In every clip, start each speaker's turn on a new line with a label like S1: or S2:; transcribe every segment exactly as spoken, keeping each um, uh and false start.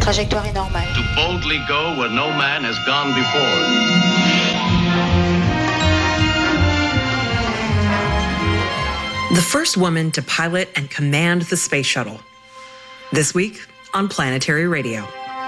S1: trajectoire est normale.
S2: To boldly go where no man has gone before.
S3: The first woman to pilot and command the space shuttle. This week on Planetary Radio.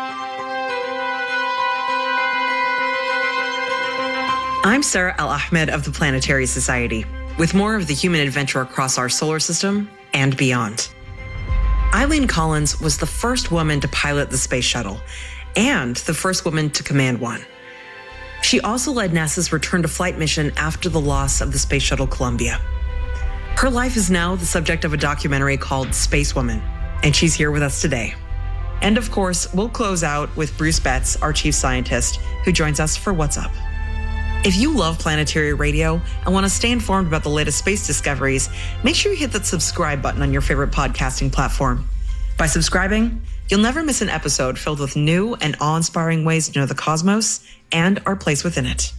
S3: I'm Sarah Al-Ahmed of the Planetary Society, with more of the human adventure across our solar system and beyond. Eileen Collins was the first woman to pilot the space shuttle and the first woman to command one. She also led NASA's return to flight mission after the loss of the space shuttle Columbia. Her life is now the subject of a documentary called Space Woman, and she's here with us today. And of course, we'll close out with Bruce Betts, our chief scientist, who joins us for What's Up. If you love Planetary Radio and want to stay informed about the latest space discoveries, make sure you hit that subscribe button on your favorite podcasting platform. By subscribing, you'll never miss an episode filled with new and awe-inspiring ways to know the cosmos and our place within it.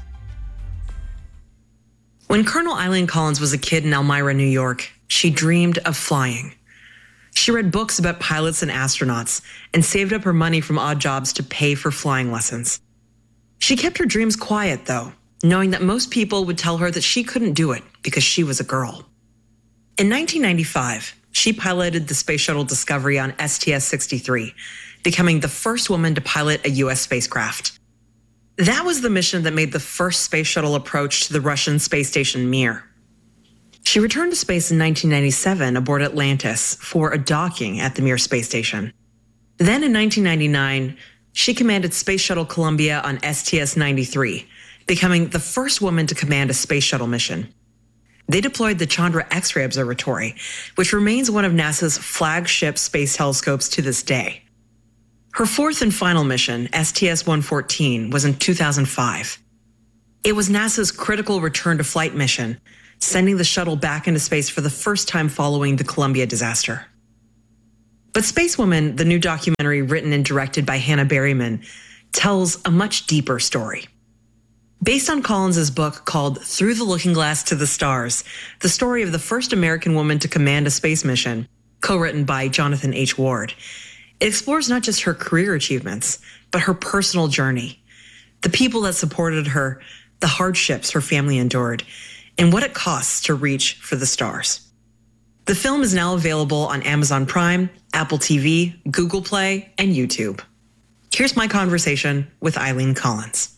S3: When Colonel Eileen Collins was a kid in Elmira, New York, she dreamed of flying. She read books about pilots and astronauts and saved up her money from odd jobs to pay for flying lessons. She kept her dreams quiet, though, knowing that most people would tell her that she couldn't do it because she was a girl. In nineteen ninety-five, she piloted the Space Shuttle Discovery on S T S sixty-three, becoming the first woman to pilot a U S spacecraft. That was the mission that made the first space shuttle approach to the Russian space station Mir. She returned to space in nineteen ninety-seven aboard Atlantis for a docking at the Mir space station. Then in nineteen ninety-nine, she commanded Space Shuttle Columbia on S T S ninety-three, becoming the first woman to command a space shuttle mission. They deployed the Chandra X-ray Observatory, which remains one of NASA's flagship space telescopes to this day. Her fourth and final mission, S T S one fourteen, was in two thousand five. It was NASA's critical return to flight mission, sending the shuttle back into space for the first time following the Columbia disaster. But Space Woman, the new documentary written and directed by Hannah Berryman, tells a much deeper story. Based on Collins's book called Through the Looking Glass to the Stars, the story of the first American woman to command a space mission, co-written by Jonathan H. Ward, it explores not just her career achievements, but her personal journey, the people that supported her, the hardships her family endured, and what it costs to reach for the stars. The film is now available on Amazon Prime, Apple T V, Google Play, and YouTube. Here's my conversation with Eileen Collins.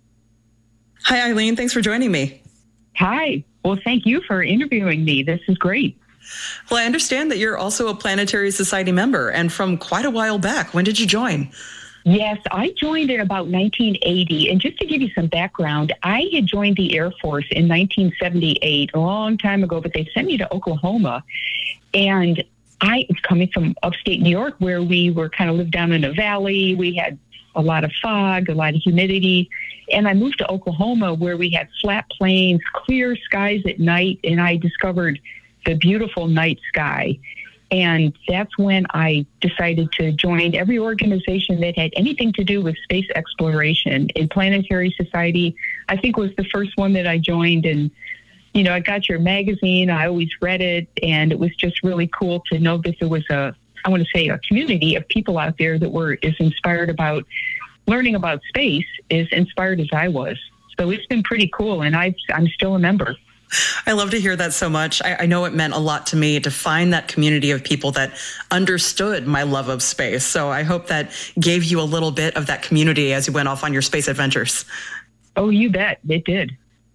S3: Hi, Eileen. Thanks for joining me.
S4: Hi. Well, thank you for interviewing me. This is great.
S3: Well, I understand that you're also a Planetary Society member and from quite a while back. When did you join?
S4: Yes, I joined in about nineteen eighty. And just to give you some background, I had joined the Air Force in nineteen seventy-eight, a long time ago, but they sent me to Oklahoma. And I was coming from upstate New York, where we were kind of lived down in a valley. We had a lot of fog, a lot of humidity. And I moved to Oklahoma, where we had flat plains, clear skies at night, and I discovered the beautiful night sky. And that's when I decided to join every organization that had anything to do with space exploration. And Planetary Society, I think, was the first one that I joined. And, you know, I got your magazine. I always read it. And it was just really cool to know that there was a, I want to say, a community of people out there that were as inspired about learning about space, as inspired as I was. So it's been pretty cool. And I've, I'm still a member.
S3: I love to hear that so much. I, I know it meant a lot to me to find that community of people that understood my love of space. So I hope that gave you a little bit of that community as you went off on your space adventures.
S4: Oh, you bet. It did.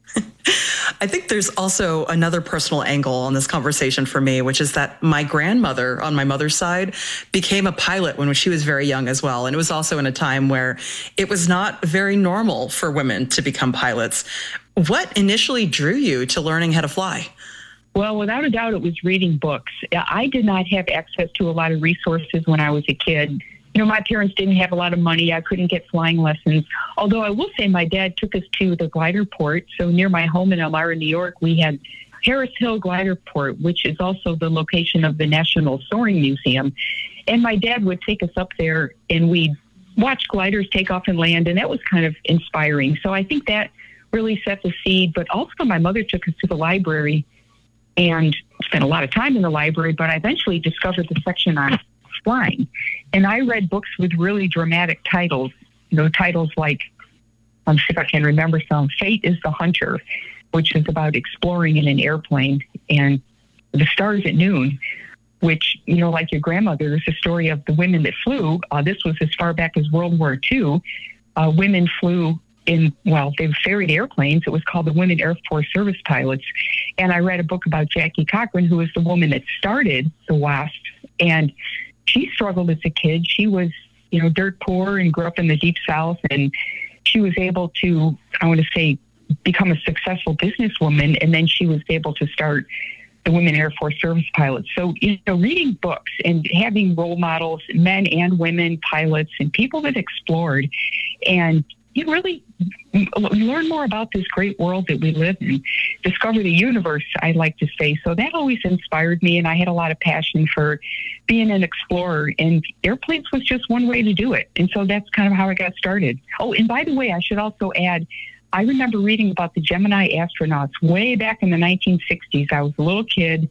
S3: I think there's also another personal angle on this conversation for me, which is that my grandmother on my mother's side became a pilot when she was very young as well. And it was also in a time where it was not very normal for women to become pilots. What initially drew you to learning how to fly?
S4: Well, without a doubt, it was reading books. I did not have access to a lot of resources when I was a kid. You know, my parents didn't have a lot of money. I couldn't get flying lessons. Although I will say my dad took us to the glider port. So near my home in Elmira, New York, we had Harris Hill Glider Port, which is also the location of the National Soaring Museum. And my dad would take us up there and we'd watch gliders take off and land. And that was kind of inspiring. So I think that really set the seed. But also my mother took us to the library and spent a lot of time in the library. But I eventually discovered the section on flying. And I read books with really dramatic titles, you know, titles like, I'm see if I can remember some, Fate is the Hunter, which is about exploring in an airplane, and The Stars at Noon, which, you know, like your grandmother, is the story of the women that flew. Uh, this was as far back as World War Two. Uh, women flew in, well, they ferried airplanes. It was called the Women Air Force Service Pilots. And I read a book about Jackie Cochran, who was the woman that started the WASP. And she struggled as a kid. She was, you know, dirt poor and grew up in the Deep South. And she was able to, I want to say, become a successful businesswoman. And then she was able to start the Women Air Force Service Pilots. So, you know, reading books and having role models, men and women pilots, and people that explored, and you really learn more about this great world that we live in, discover the universe, I like to say. So that always inspired me, and I had a lot of passion for being an explorer, and airplanes was just one way to do it. And so that's kind of how I got started. Oh, and by the way, I should also add, I remember reading about the Gemini astronauts way back in the nineteen sixties. I was a little kid,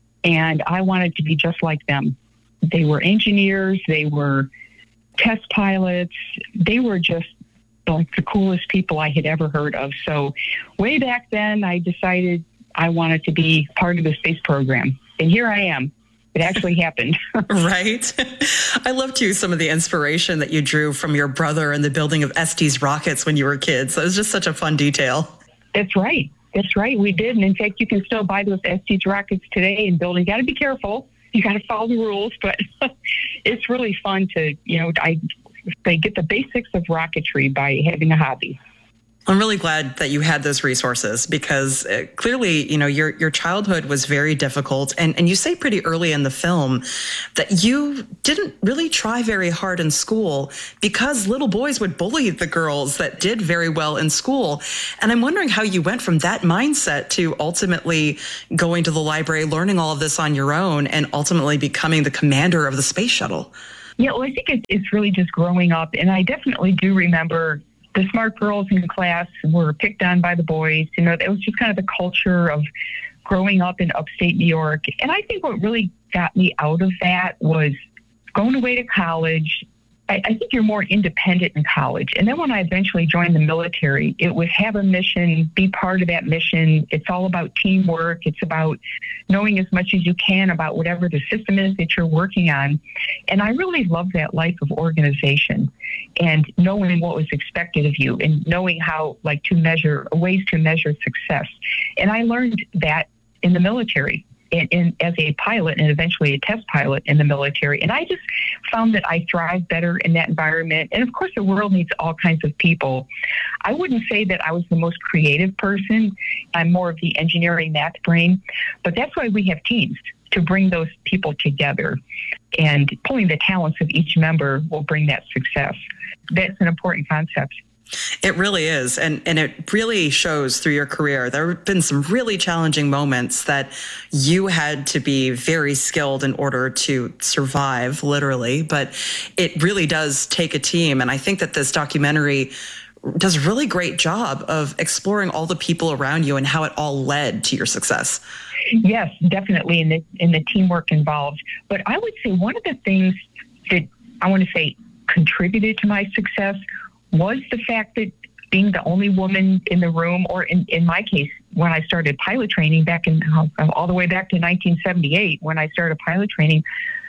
S4: and I wanted to be just like them. They were engineers. They were test pilots. They were just like the coolest people I had ever heard of. So way back then, I decided I wanted to be part of the space program. And here I am. It actually happened.
S3: Right. I loved too some of the inspiration that you drew from your brother and the building of Estes rockets when you were kids. So it was just such a fun detail.
S4: That's right. That's right. We did. And in fact, you can still buy those Estes rockets today and build. You got to be careful. You got to follow the rules, but it's really fun to, you know, I they get the basics of rocketry by having a hobby.
S3: I'm really glad that you had those resources, because uh, clearly, you know, your your childhood was very difficult. And, and you say pretty early in the film that you didn't really try very hard in school because little boys would bully the girls that did very well in school. And I'm wondering how you went from that mindset to ultimately going to the library, learning all of this on your own, and ultimately becoming the commander of the space shuttle.
S4: Yeah, well, I think it's, it's really just growing up. And I definitely do remember the smart girls in class were picked on by the boys. You know, it was just kind of the culture of growing up in upstate New York. And I think what really got me out of that was going away to college. I, I think you're more independent in college. And then when I eventually joined the military, it was have a mission, be part of that mission. It's all about teamwork. It's about knowing as much as you can about whatever the system is that you're working on. And I really love that life of organization and knowing what was expected of you and knowing how, like, to measure, ways to measure success. And I learned that in the military. In, in, as a pilot and eventually a test pilot in the military. And I just found that I thrive better in that environment. And of course, the world needs all kinds of people. I wouldn't say that I was the most creative person. I'm more of the engineering math brain, but that's why we have teams, to bring those people together. And pulling the talents of each member will bring that success. That's an important concept.
S3: It really is. And, and it really shows through your career. There have been some really challenging moments that you had to be very skilled in order to survive, literally. But it really does take a team. And I think that this documentary does a really great job of exploring all the people around you and how it all led to your success.
S4: Yes, definitely, in the, in the teamwork involved. But I would say one of the things that I want to say contributed to my success was the fact that being the only woman in the room, or in, in my case, when I started pilot training back in all the way back to nineteen seventy-eight, when I started pilot training,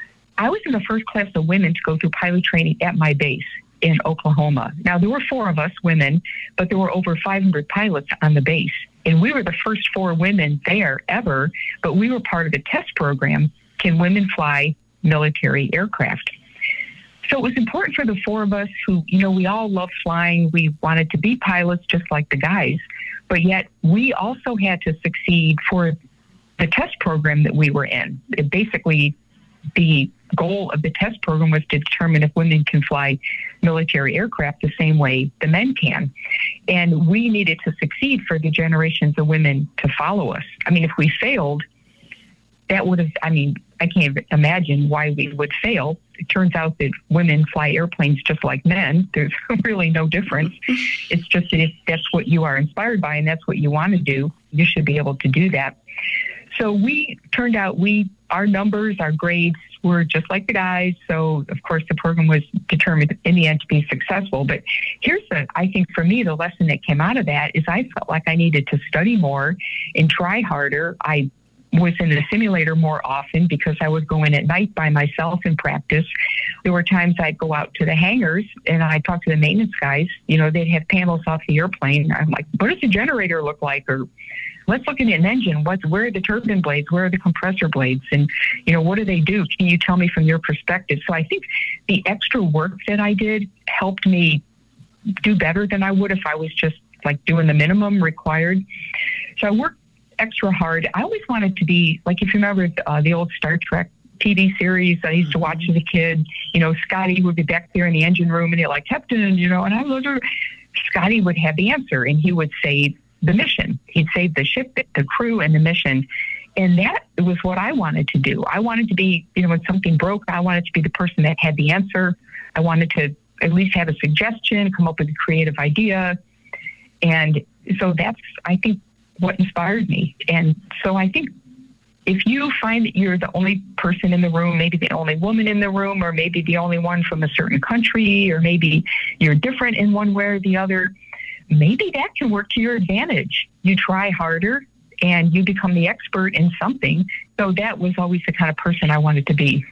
S4: I was in the first class of women to go through pilot training at my base in Oklahoma. Now, there were four of us women, but there were over five hundred pilots on the base. And we were the first four women there ever, but we were part of the test program, Can Women Fly Military Aircraft? So it was important for the four of us who, you know, we all loved flying. We wanted to be pilots just like the guys, but yet we also had to succeed for the test program that we were in. It basically, the goal of the test program was to determine if women can fly military aircraft the same way the men can. And we needed to succeed for the generations of women to follow us. I mean, if we failed, that would have, I mean, I can't imagine why we would fail. It turns out that women fly airplanes just like men. There's really no difference. It's just that if that's what you are inspired by and that's what you want to do, you should be able to do that. So we turned out, we, our numbers, our grades were just like the guys. So, of course, the program was determined in the end to be successful. But here's the, I think for me, the lesson that came out of that is I felt like I needed to study more and try harder. I was in the simulator more often because I would go in at night by myself and practice. There were times I'd go out to the hangars and I'd talk to the maintenance guys. You know, they'd have panels off the airplane. I'm like, what does the generator look like? Or let's look at an engine. What's, where are the turbine blades? Where are the compressor blades? And, you know, what do they do? Can you tell me from your perspective? So I think the extra work that I did helped me do better than I would if I was just like doing the minimum required. So I worked extra hard. I always wanted to be, like, if you remember uh, the old Star Trek T V series I used to watch as a kid, you know, Scotty would be back there in the engine room and he'd like, Captain, you know, and I was, Scotty would have the answer and he would save the mission. He'd save the ship, the crew, and the mission. And that was what I wanted to do. I wanted to be, you know, when something broke, I wanted to be the person that had the answer. I wanted to at least have a suggestion, come up with a creative idea. And so that's, I think, what inspired me. And so I think if you find that you're the only person in the room, maybe the only woman in the room, or maybe the only one from a certain country, or maybe you're different in one way or the other, maybe that can work to your advantage. You try harder and you become the expert in something. So that was always the kind of person I wanted to be.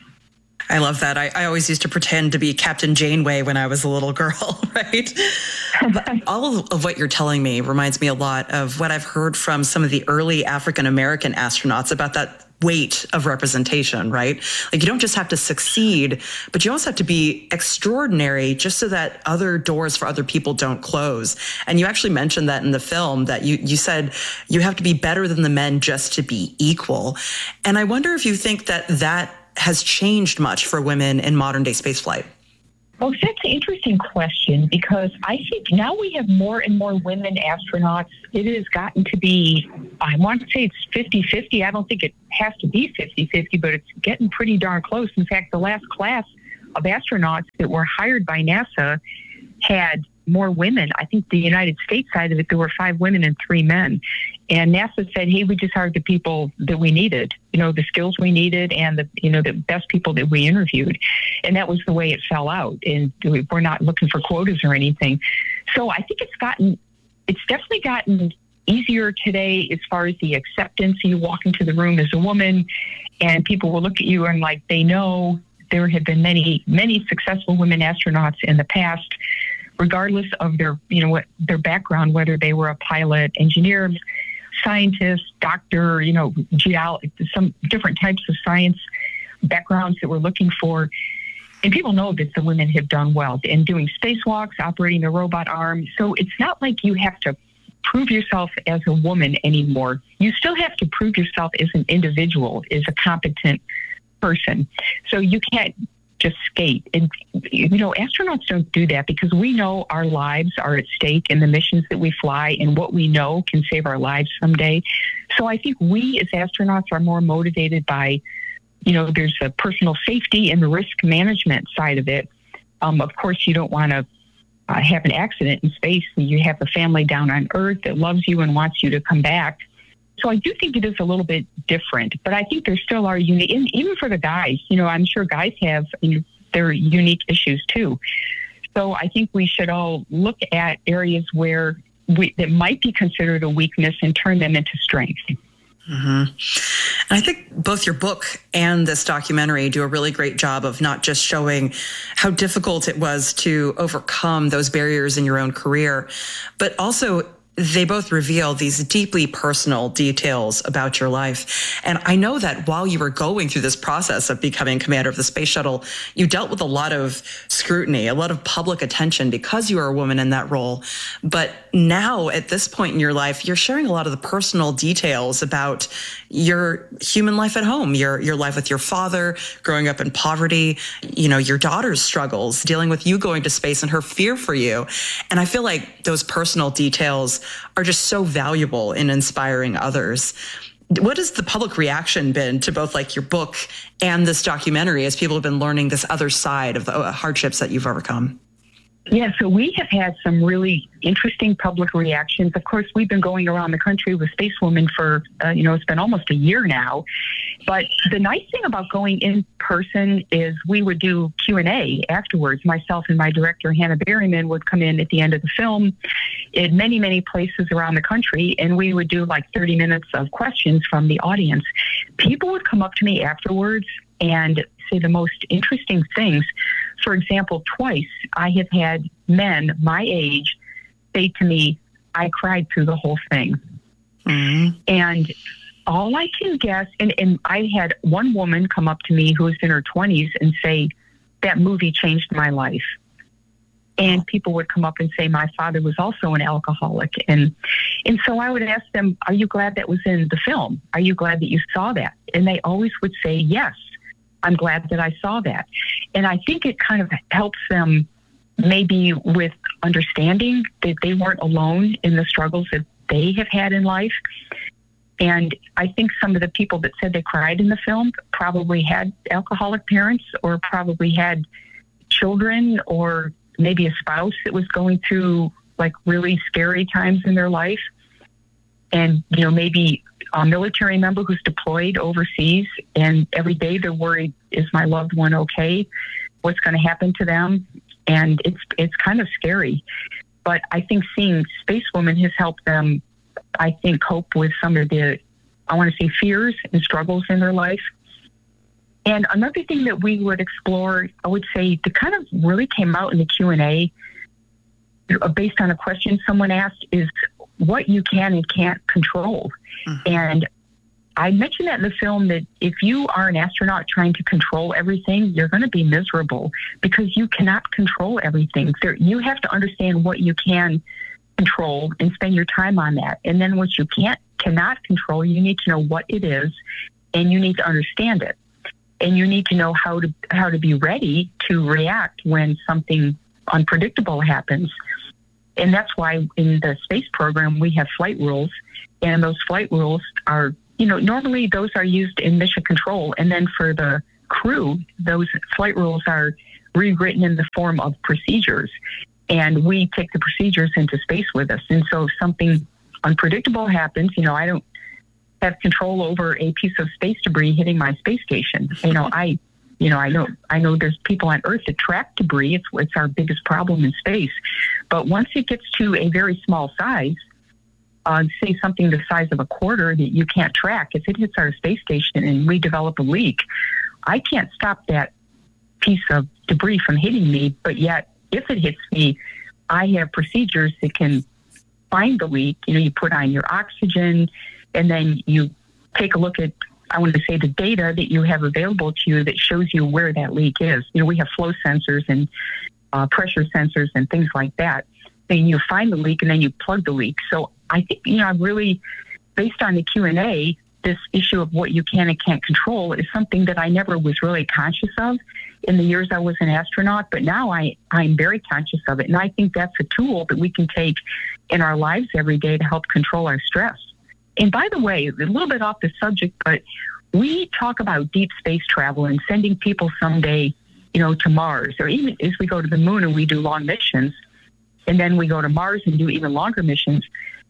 S3: I love that. I, I always used to pretend to be Captain Janeway when I was a little girl, right? But all of what you're telling me reminds me a lot of what I've heard from some of the early African-American astronauts about that weight of representation, right? Like, you don't just have to succeed, but you also have to be extraordinary just so that other doors for other people don't close. And you actually mentioned that in the film, that you, you said you have to be better than the men just to be equal. And I wonder if you think that that has changed much for women in modern day spaceflight.
S4: Well, that's an interesting question, because I think now we have more and more women astronauts. It has gotten to be, I want to say it's fifty-fifty. I don't think it has to be fifty-fifty, but it's getting pretty darn close. In fact, the last class of astronauts that were hired by NASA had more women. I think the United States side of it, there were five women and three men. And NASA said, hey, we just hired the people that we needed, you know, the skills we needed and the, you know, the best people that we interviewed. And that was the way it fell out. And we're not looking for quotas or anything. So I think it's gotten, it's definitely gotten easier today as far as the acceptance. You walk into the room as a woman and people will look at you and like, they know there have been many, many successful women astronauts in the past, regardless of their, you know, what their background, whether they were a pilot, engineer, scientist, doctor, you know, geologist, some different types of science backgrounds that we're looking for. And people know that the women have done well in doing spacewalks, operating the robot arm. So it's not like you have to prove yourself as a woman anymore. You still have to prove yourself as an individual, as a competent person. So you can't just skate. And, you know, astronauts don't do that because we know our lives are at stake in the missions that we fly, and what we know can save our lives someday. So I think we as astronauts are more motivated by, you know, there's a personal safety and the risk management side of it. Um, of course, you don't want to uh, have an accident in space. You have a family down on Earth that loves you and wants you to come back. So I do think it is a little bit different, but I think there still are unique, and even for the guys, you know, I'm sure guys have you know, their unique issues too. So I think we should all look at areas where we, that might be considered a weakness and turn them into strength.
S3: Mm-hmm. And I think both your book and this documentary do a really great job of not just showing how difficult it was to overcome those barriers in your own career, but also they both reveal these deeply personal details about your life. And I know that while you were going through this process of becoming commander of the space shuttle, you dealt with a lot of scrutiny, a lot of public attention because you were a woman in that role. But now at this point in your life, you're sharing a lot of the personal details about your human life at home, your, your life with your father, growing up in poverty, you know, your daughter's struggles, dealing with you going to space and her fear for you. And I feel like those personal details are just so valuable in inspiring others. What has the public reaction been to both like your book and this documentary as people have been learning this other side of the hardships that you've overcome?
S4: Yeah, so we have had some really interesting public reactions. Of course, we've been going around the country with Spacewoman for, uh, you know, it's been almost a year now. But the nice thing about going in person is we would do Q and A afterwards. Myself and my director, Hannah Berryman, would come in at the end of the film in many, many places around the country, and we would do like thirty minutes of questions from the audience. People would come up to me afterwards and say the most interesting things. For example, twice I have had men my age say to me, I cried through the whole thing. Mm-hmm. And all I can guess, and, and I had one woman come up to me who was in her twenties and say, that movie changed my life. And people would come up and say, my father was also an alcoholic. And and so I would ask them, are you glad that was in the film? Are you glad that you saw that? And they always would say, yes, I'm glad that I saw that. And I think it kind of helps them maybe with understanding that they weren't alone in the struggles that they have had in life. And I think some of the people that said they cried in the film probably had alcoholic parents or probably had children or maybe a spouse that was going through like really scary times in their life. And, you know, maybe a military member who's deployed overseas and every day they're worried, is my loved one okay? What's going to happen to them? And it's, it's kind of scary. But I think seeing Spacewoman has helped them, I think, cope with some of the, I want to say, fears and struggles in their life. And another thing that we would explore, I would say, that kind of really came out in the Q and A based on a question someone asked is what you can and can't control. Mm-hmm. And I mentioned that in the film that if you are an astronaut trying to control everything, you're going to be miserable because you cannot control everything. There, you have to understand what you can control and spend your time on that. And then what you can't, cannot control, you need to know what it is and you need to understand it. And you need to know how to how to be ready to react when something unpredictable happens. And that's why in the space program we have flight rules, and those flight rules are, you know, normally those are used in mission control, and then for the crew, those flight rules are rewritten in the form of procedures, and we take the procedures into space with us. And so if something unpredictable happens, you know, I don't have control over a piece of space debris hitting my space station. You know, I, you know, I know, I know there's people on Earth that track debris. It's, it's our biggest problem in space. But once it gets to a very small size, uh, say something the size of a quarter that you can't track, if it hits our space station and we develop a leak, I can't stop that piece of debris from hitting me. But yet, if it hits me, I have procedures that can find the leak. You know, you put on your oxygen, and then you take a look at, I want to say, the data that you have available to you that shows you where that leak is. You know, we have flow sensors and uh, pressure sensors and things like that. Then you find the leak and then you plug the leak. So I think, you know, I really, based on the Q and A, this issue of what you can and can't control is something that I never was really conscious of in the years I was an astronaut. But now I, I'm very conscious of it. And I think that's a tool that we can take in our lives every day to help control our stress. And by the way, a little bit off the subject, but we talk about deep space travel and sending people someday, you know, to Mars, or even as we go to the moon and we do long missions, and then we go to Mars and do even longer missions.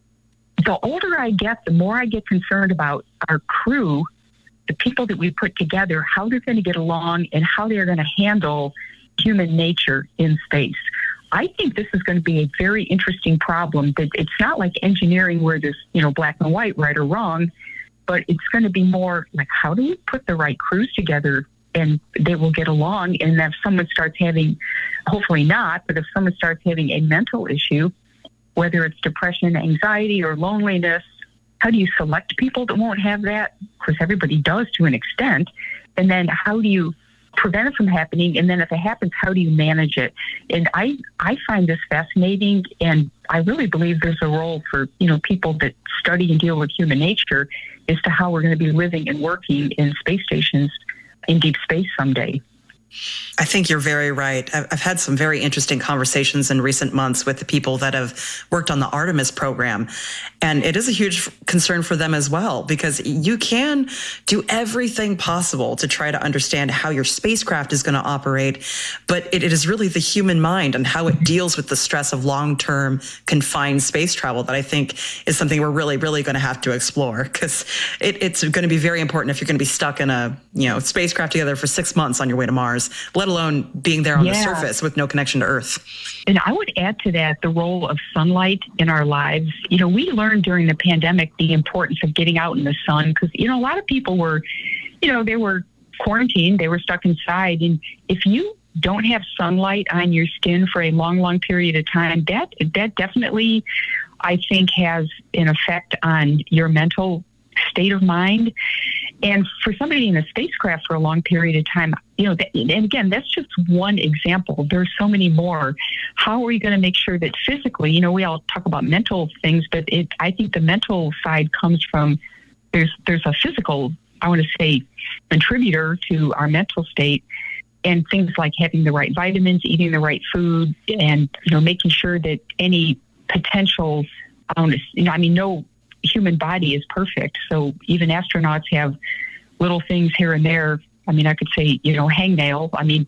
S4: The older I get, the more I get concerned about our crew, the people that we put together, how they're going to get along and how they're going to handle human nature in space. I think this is going to be a very interesting problem. That it's not like engineering where there's, you know, black and white, right or wrong, but it's going to be more like, how do we put the right crews together and they will get along? And if someone starts having, hopefully not, but if someone starts having a mental issue, whether it's depression, anxiety, or loneliness, how do you select people that won't have that? Of course, everybody does to an extent. And then how do you prevent it from happening? And then if it happens, how do you manage it? And I, I find this fascinating, and I really believe there's a role for, you know, people that study and deal with human nature as to how we're going to be living and working in space stations in deep space someday.
S3: I I think you're very right. I've had some very interesting conversations in recent months with the people that have worked on the Artemis program. And it is a huge concern for them as well, because you can do everything possible to try to understand how your spacecraft is going to operate. But it, it is really the human mind and how it deals with the stress of long-term confined space travel that I think is something we're really, really going to have to explore, because it, it's going to be very important if you're going to be stuck in a, you know, spacecraft together for six months on your way to Mars, let alone being there on yeah. the surface with no connection to Earth.
S4: And I would add to that the role of sunlight in our lives. You know, we learned during the pandemic the importance of getting out in the sun, because, you know, a lot of people were, you know, they were quarantined, they were stuck inside. And if you don't have sunlight on your skin for a long, long period of time, that that definitely, I think, has an effect on your mental state of mind. And for somebody in a spacecraft for a long period of time, you know, and again, that's just one example. There's so many more. How are you going to make sure that physically, you know, we all talk about mental things, but it, I think the mental side comes from, there's, there's a physical, I want to say, contributor to our mental state, and things like having the right vitamins, eating the right food, and, you know, making sure that any potential, um, you know, I mean, no human body is perfect. So even astronauts have little things here and there. I mean, I could say, you know, hangnail. I mean,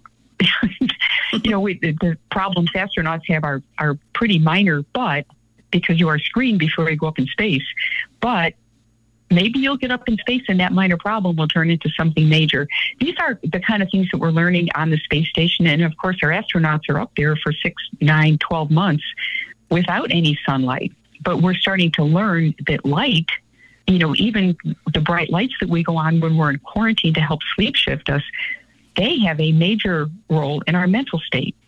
S4: you know, we, the, the problems astronauts have are, are pretty minor, but because you are screened before you go up in space. But maybe you'll get up in space and that minor problem will turn into something major. These are the kind of things that we're learning on the space station. And of course, our astronauts are up there for six, nine, twelve months without any sunlight. But we're starting to learn that light, you know, even the bright lights that we go on when we're in quarantine to help sleep shift us, they have a major role in our mental state.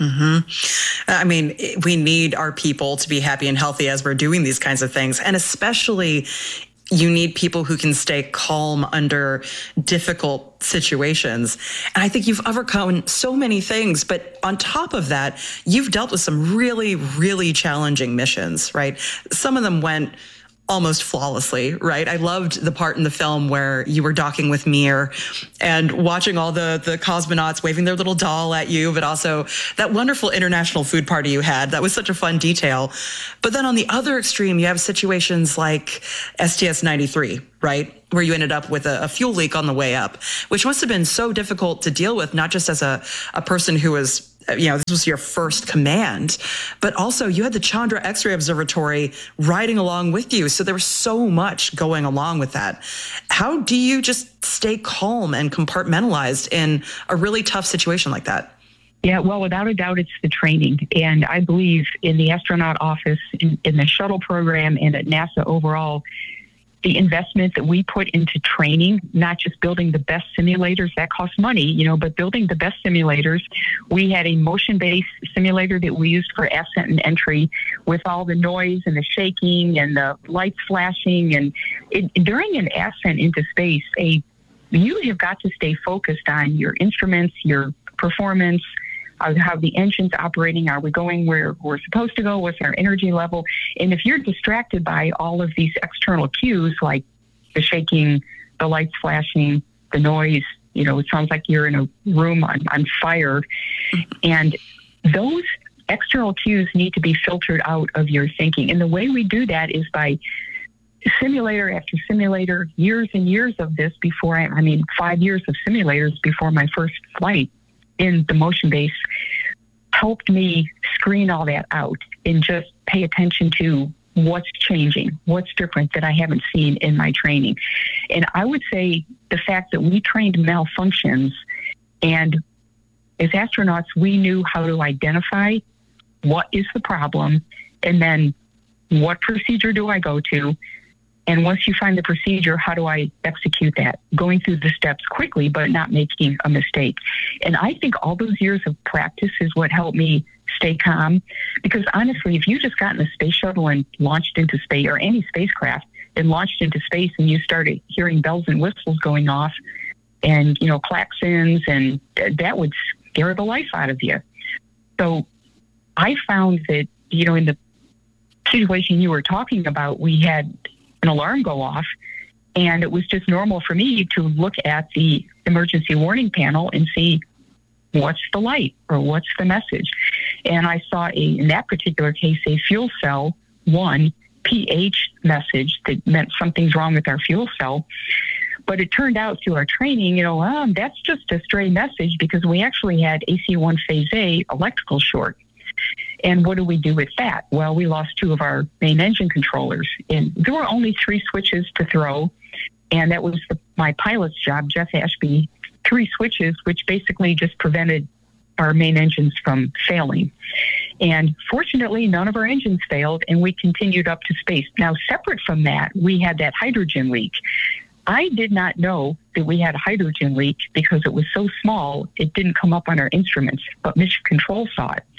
S3: Mm-hmm. I mean, we need our people to be happy and healthy as we're doing these kinds of things. And especially, you need people who can stay calm under difficult situations. And I think you've overcome so many things, but on top of that, you've dealt with some really, really challenging missions, right? Some of them went almost flawlessly, right? I loved the part in the film where you were docking with Mir and watching all the, the cosmonauts waving their little doll at you, but also that wonderful international food party you had. That was such a fun detail. But then on the other extreme, you have situations like S T S ninety-three, right? Where you ended up with a, a fuel leak on the way up, which must have been so difficult to deal with, not just as a, a person who was, you know, this was your first command, but also you had the Chandra X-ray Observatory riding along with you. So there was so much going along with that. How do you just stay calm and compartmentalized in a really tough situation like that?
S4: Yeah, well, without a doubt, it's the training. And I believe in the astronaut office, in, in the shuttle program, and at NASA overall, the investment that we put into training, not just building the best simulators, that costs money, you know, but building the best simulators. We had a motion-based simulator that we used for ascent and entry with all the noise and the shaking and the lights flashing. And it, during an ascent into space, a you have got to stay focused on your instruments, your performance, Uh, how the engine's operating. Are we going where we're supposed to go? What's our energy level? And if you're distracted by all of these external cues, like the shaking, the lights flashing, the noise, you know, it sounds like you're in a room on, on fire. And those external cues need to be filtered out of your thinking. And the way we do that is by simulator after simulator, years and years of this before, I, I mean, five years of simulators before my first flight in the motion base helped me screen all that out and just pay attention to what's changing, what's different that I haven't seen in my training. And I would say the fact that we trained malfunctions, and as astronauts, we knew how to identify what is the problem, and then what procedure do I go to? And once you find the procedure, how do I execute that? Going through the steps quickly, but not making a mistake. And I think all those years of practice is what helped me stay calm. Because honestly, if you just got in a space shuttle and launched into space, or any spacecraft, and launched into space, and you started hearing bells and whistles going off, and, you know, klaxons, and that would scare the life out of you. So I found that, you know, in the situation you were talking about, we had an alarm go off, and it was just normal for me to look at the emergency warning panel and see what's the light or what's the message? And I saw, a, in that particular case, a fuel cell one pH message that meant something's wrong with our fuel cell. But it turned out through our training, you know, um, that's just a stray message because we actually had A C one phase A electrical short. And what do we do with that? Well, we lost two of our main engine controllers. And there were only three switches to throw. And that was the, my pilot's job, Jeff Ashby, three switches, which basically just prevented our main engines from failing. And fortunately, none of our engines failed, and we continued up to space. Now, separate from that, we had that hydrogen leak. I did not know that we had a hydrogen leak because it was so small, it didn't come up on our instruments, but Mission Control saw it.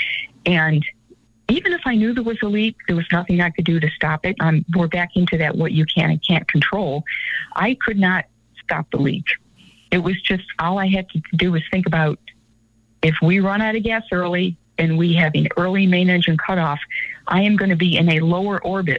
S4: And even if I knew there was a leak, there was nothing I could do to stop it. Um, we're back into that what you can and can't control. I could not stop the leak. It was just, all I had to do was think about, if we run out of gas early and we have an early main engine cutoff, I am going to be in a lower orbit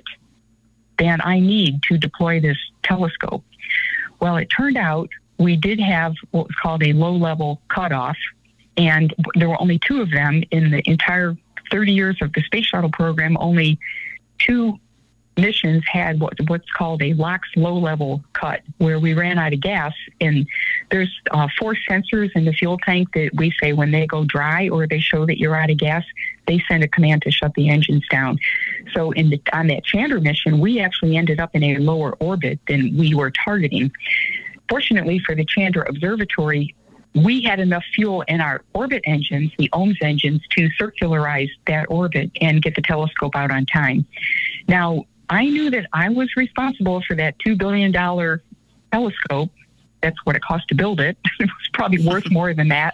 S4: than I need to deploy this telescope. Well, it turned out we did have what was called a low-level cutoff, and there were only two of them in the entire thirty years of the space shuttle program. Only two missions had what, what's called a LOX low-level cut, where we ran out of gas. And there's uh, four sensors in the fuel tank that we say when they go dry or they show that you're out of gas, they send a command to shut the engines down. So in the, on that Chandra mission, we actually ended up in a lower orbit than we were targeting. Fortunately for the Chandra Observatory, we had enough fuel in our orbit engines, the O M S engines, to circularize that orbit and get the telescope out on time. Now, I knew that I was responsible for that two billion dollars telescope. That's what it cost to build it. It was probably worth more than that.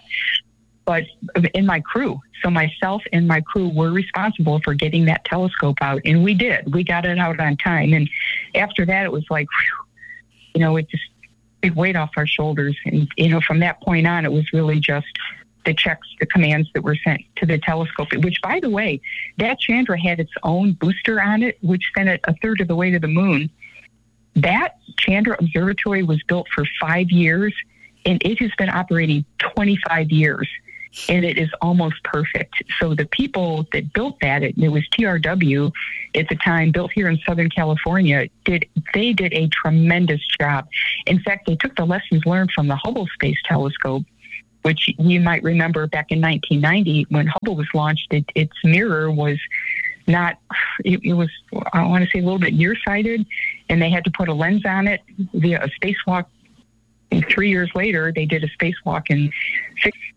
S4: But in my crew, so myself and my crew were responsible for getting that telescope out, and we did. We got it out on time. And after that, it was like, whew, you know, it just big weight off our shoulders. And, you know, from that point on, it was really just the checks, the commands that were sent to the telescope, which, by the way, that Chandra had its own booster on it, which sent it a third of the way to the moon. That Chandra Observatory was built for five years, and it has been operating twenty-five years, and it is almost perfect. So the people that built that, it, it was T R W at the time, built here in Southern California, did they did a tremendous job. In fact, they took the lessons learned from the Hubble Space Telescope, which you might remember back in nineteen ninety when Hubble was launched, it, its mirror was not, it, it was, I want to say, a little bit nearsighted, and they had to put a lens on it via a spacewalk. And three years later, they did a spacewalk, and six